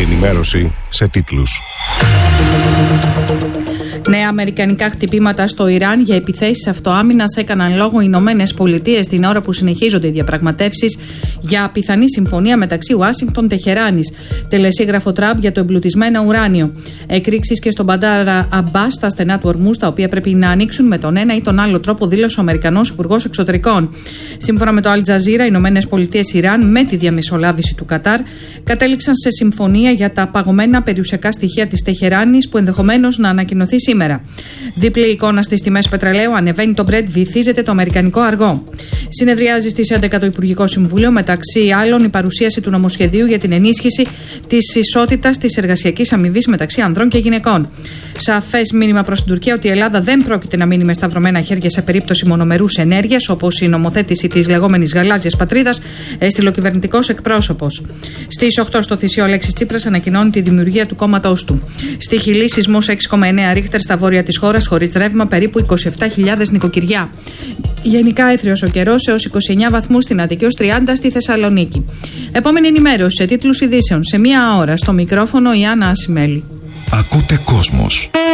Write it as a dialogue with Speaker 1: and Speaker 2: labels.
Speaker 1: ενημέρωση σε τίτλους.
Speaker 2: Νέα αμερικανικά χτυπήματα στο Ιράν για επιθέσεις αυτοάμυνας έκαναν λόγο οι Ηνωμένες Πολιτείες την ώρα που συνεχίζονται οι διαπραγματεύσεις για πιθανή συμφωνία μεταξύ Ουάσιγκτον-Τεχεράνης. Τελεσίγραφο Τραμπ για το εμπλουτισμένο ουράνιο. Εκρήξεις και στον Μπαντάρα Αμπάς στα στενά του Ορμούς, τα οποία πρέπει να ανοίξουν με τον ένα ή τον άλλο τρόπο, δήλωσε ο Αμερικανός Υπουργός Εξωτερικών. Σύμφωνα με το Αλ Τζαζίρα, οι Ηνωμένες Πολιτείες Ιράν, με τη διαμεσολάβηση του Κατάρ, κατέληξαν σε συμφωνία για τα παγωμένα περιουσιακά στοιχεία της Τεχεράνης που ενδεχομένως να ανακοινωθεί σήμερα. Δίπλη εικόνα στις τιμές πετρελαίου, ανεβαίνει το Brent, βυθίζεται το αμερικανικό αργό. Συνεδριάζει στις 11 το Υπουργικό Συμβούλιο, μεταξύ άλλων η παρουσίαση του νομοσχεδίου για την ενίσχυση της ισότητας της εργασιακής αμοιβής μεταξύ ανδρών και γυναικών. Σαφές μήνυμα προς την Τουρκία ότι η Ελλάδα δεν πρόκειται να μείνει με σταυρωμένα χέρια σε περίπτωση μονομερούς ενέργειας, όπως η νομοθέτηση της λεγόμενης γαλάζιας πατρίδας, έστειλε ο κυβερνητικός εκπρόσωπος. Στις 8 στο Θησίο, ο Αλέξης Τσίπρας ανακοινώνει τη δημιουργία του κόμματός του. Στη Χιλή, σεισμός 6,9 ρίχτερ στα βόρεια της χώρας, χωρίς ρεύμα, περίπου 27.000 νοικοκυριά. Γενικά έθριος ο καιρός, έως 29 βαθμούς στην Αττική, έως 30 στη Θεσσαλονίκη. Επόμενη ενημέρωση σε τίτλους ειδήσεων σε μία ώρα. Στο μικρόφωνο η Άννα Ασημέλη.
Speaker 1: Ακούτε Κόσμος.